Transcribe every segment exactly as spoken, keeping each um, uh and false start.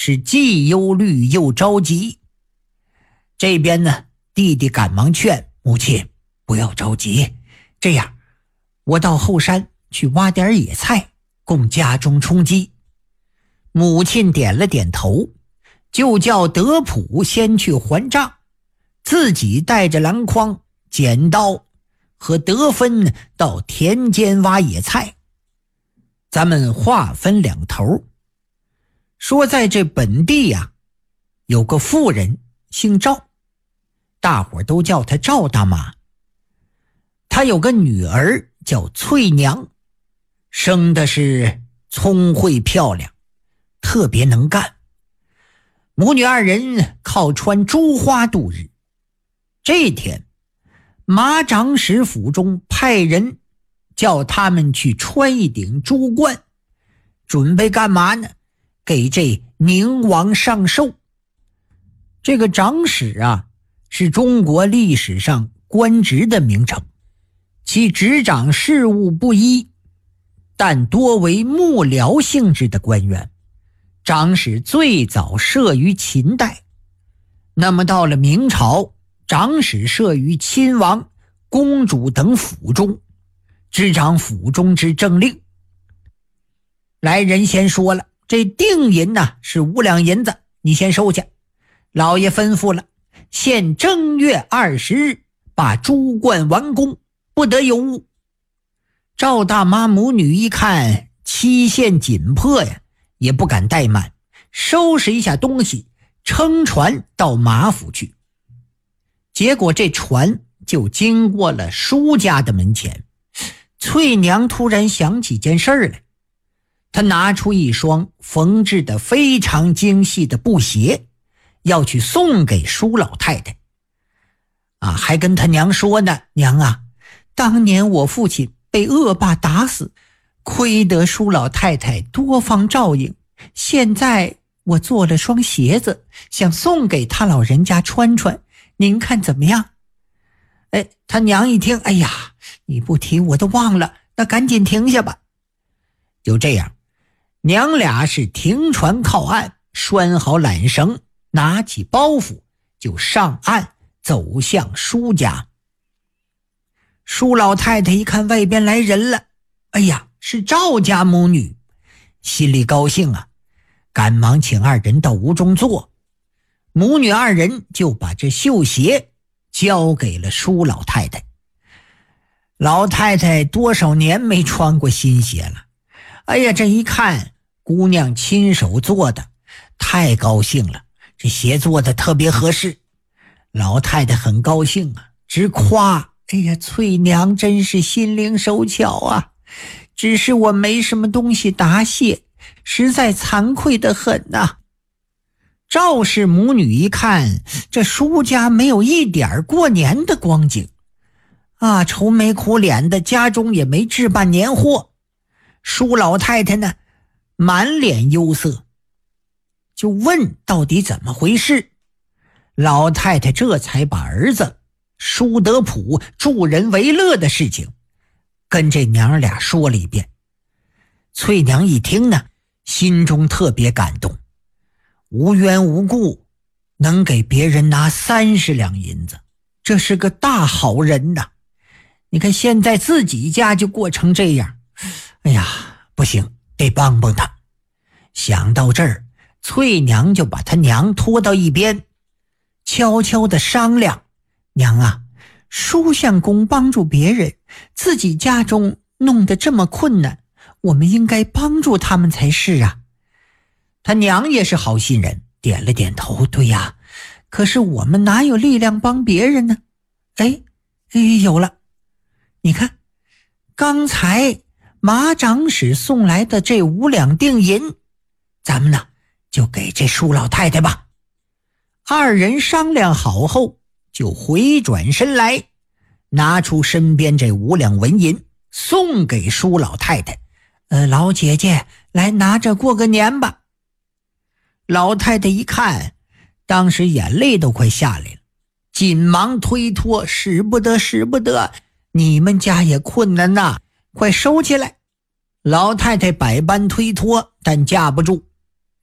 是既忧虑又着急。这边呢，弟弟赶忙劝母亲不要着急，这样我到后山去挖点野菜供家中充饥。母亲点了点头，就叫德普先去还账，自己带着篮筐、剪刀和德芬到田间挖野菜。咱们划分两头，说在这本地呀、啊，有个妇人姓赵，大伙都叫她赵大妈。她有个女儿叫翠娘，生的是聪慧漂亮，特别能干。母女二人靠穿珠花度日。这天，马长史府中派人叫他们去穿一顶珠冠，准备干嘛呢？给这宁王上寿。这个长史啊，是中国历史上官职的名称，其执掌事务不一，但多为幕僚性质的官员。长史最早设于秦代，那么到了明朝，长史设于亲王、公主等府中，执掌府中之政令。来人先说了，这定银呢是五两银子，你先收下。老爷吩咐了，限正月二十日把珠冠完工，不得有误。赵大妈母女一看期限紧迫呀，也不敢怠慢，收拾一下东西，乘船到马府去。结果这船就经过了舒家的门前。翠娘突然想起件事儿来，她拿出一双缝制的非常精细的布鞋，要去送给舒老太太。啊，还跟她娘说呢，娘啊，当年我父亲被恶霸打死，亏得舒老太太多方照应，现在我做了双鞋子，想送给他老人家穿穿，您看怎么样？哎，他娘一听，哎呀，你不提我都忘了，那赶紧停下吧。就这样，娘俩是停船靠岸，拴好缆绳，拿起包袱就上岸走向舒家。舒老太太一看外边来人了，哎呀，是赵家母女，心里高兴啊，赶忙请二人到屋中坐。母女二人就把这绣鞋交给了舒老太太。老太太多少年没穿过新鞋了，哎呀，这一看姑娘亲手做的，太高兴了，这鞋做的特别合适。老太太很高兴啊，直夸，哎呀，翠娘真是心灵手巧啊，只是我没什么东西答谢，实在惭愧得很呐、啊。赵氏母女一看，这舒家没有一点过年的光景啊，愁眉苦脸的，家中也没置办年货。舒老太太呢，满脸忧色，就问到底怎么回事。老太太这才把儿子舒德普助人为乐的事情跟这娘俩说了一遍。翠娘一听呢，心中特别感动，无缘无故能给别人拿三十两银子，这是个大好人呐。你看现在自己家就过成这样，哎呀，不行，得帮帮他。想到这儿，翠娘就把她娘拖到一边，悄悄地商量，娘啊，舒相公帮助别人，自己家中弄得这么困难，我们应该帮助他们才是啊。他娘也是好心人，点了点头，对呀，可是我们哪有力量帮别人呢？哎哎，有了，你看，刚才马长史送来的这五两定银，咱们呢就给这舒老太太吧。二人商量好后，就回转身来，拿出身边这五两纹银，送给舒老太太。呃，老姐姐，来拿着过个年吧。老太太一看，当时眼泪都快下来了，紧忙推脱，使不得使不得，你们家也困难呐，快收起来。老太太百般推脱，但架不住，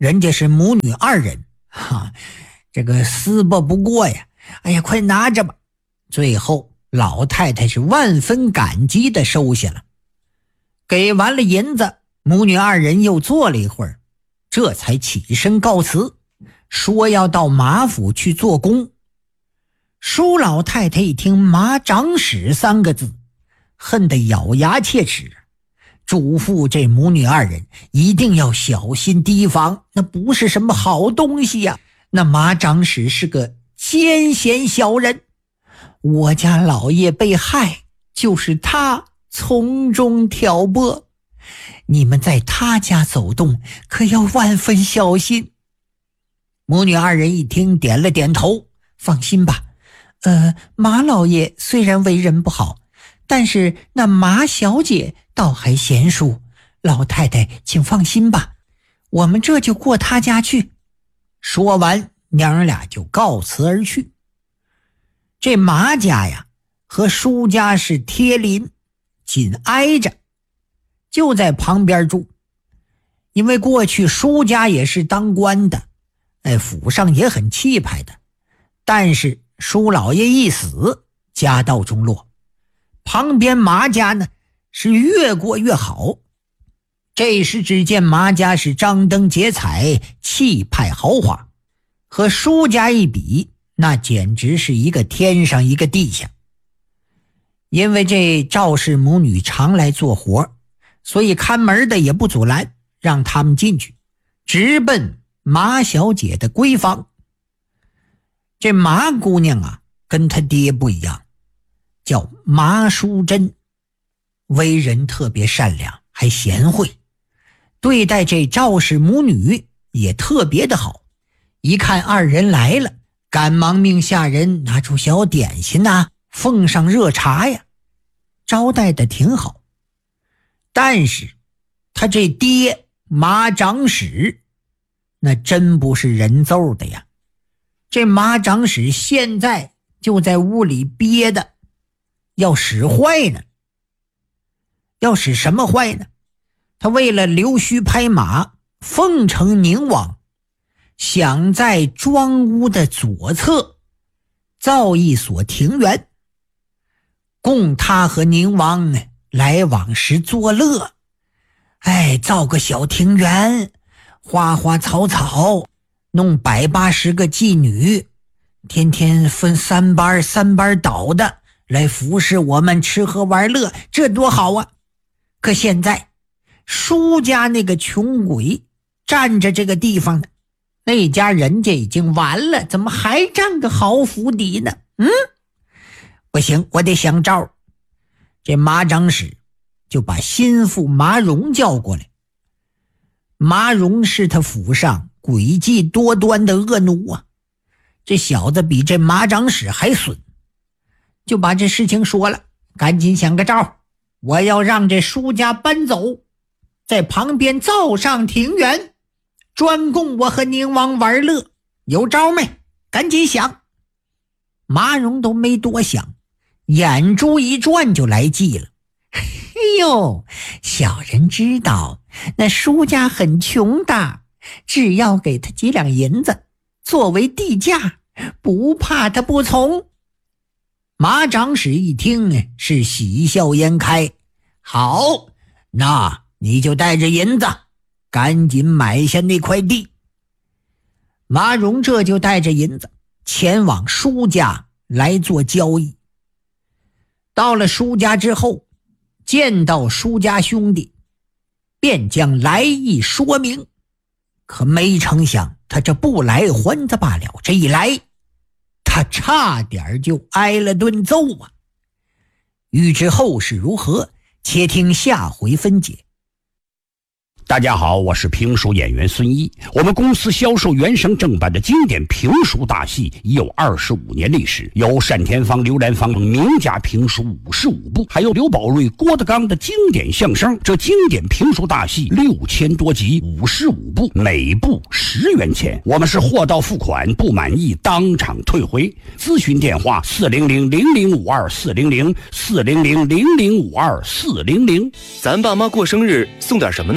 人家是母女二人，哈，这个私不不过呀。哎呀，快拿着吧。最后老太太是万分感激地收下了。给完了银子，母女二人又坐了一会儿，这才起身告辞，说要到马府去做工。舒老太太一听马长史三个字，恨得咬牙切齿，嘱咐这母女二人一定要小心提防，那不是什么好东西呀、啊。那马长史是个奸险小人，我家老爷被害就是他从中挑拨，你们在他家走动可要万分小心。母女二人一听点了点头，放心吧，呃，马老爷虽然为人不好，但是那马小姐倒还贤淑，老太太请放心吧，我们这就过他家去。说完，娘俩就告辞而去。这马家呀和舒家是贴邻，紧挨着，就在旁边住。因为过去舒家也是当官的，哎，府上也很气派的，但是舒老爷一死，家道中落，旁边马家呢是越过越好。这时只见马家是张灯结彩，气派豪华，和舒家一比，那简直是一个天上一个地下。因为这赵氏母女常来做活，所以看门的也不阻拦，让他们进去，直奔马小姐的闺房。这马姑娘啊跟她爹不一样，叫马淑珍，为人特别善良还贤惠，对待这赵氏母女也特别的好。一看二人来了，赶忙命下人拿出小点心啊，奉上热茶呀，招待的挺好。但是他这爹马长史那真不是人揍的呀。这马长史现在就在屋里憋的要使坏呢。要使什么坏呢？他为了溜须拍马，奉承宁王，想在庄屋的左侧造一所庭园，供他和宁王来往时作乐。哎，造个小庭园，花花草草，弄百八十个妓女，天天分三班三班倒的来服侍我们吃喝玩乐，这多好啊！可现在舒家那个穷鬼占着这个地方呢，那家人家已经完了，怎么还占个好府邸呢？嗯，不行，我得想招。这马长史就把心腹马荣叫过来。马荣是他府上诡计多端的恶奴啊，这小子比这马长史还损，就把这事情说了，赶紧想个招，我要让这舒家搬走，在旁边造上庭园，专供我和宁王玩乐，有招没？赶紧想。马荣都没多想，眼珠一转就来计了。哎呦，小人知道那舒家很穷的，只要给他几两银子作为地价，不怕他不从。马长史一听是喜笑颜开，好，那你就带着银子赶紧买下那块地。马荣这就带着银子前往舒家来做交易。到了舒家之后，见到舒家兄弟，便将来意说明。可没成想他这不来还则罢了，这一来他差点就挨了顿揍啊！欲知后事如何，且听下回分解。 大家好，我是评书演员孙一。我们公司销售原声正版的经典评书大戏已有二十五年历史，有单田芳、刘兰芳名家评书五十五部，还有刘宝瑞、郭德纲的经典相声。这经典评书大戏六千多集，五十五部，每部十元钱。我们是货到付款，不满意当场退回。咨询电话：四零零零零五二四零零四零零零零五二四零零。 咱爸妈过生日送点什么呢？ 送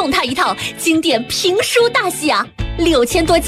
送他一套经典评书大戏啊，六千多集。